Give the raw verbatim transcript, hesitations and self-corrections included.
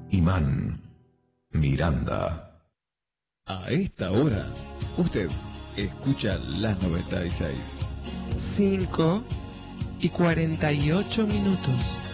Imán, Miranda. A esta hora, usted escucha la noventa y seis. cinco y cuarenta y ocho minutos.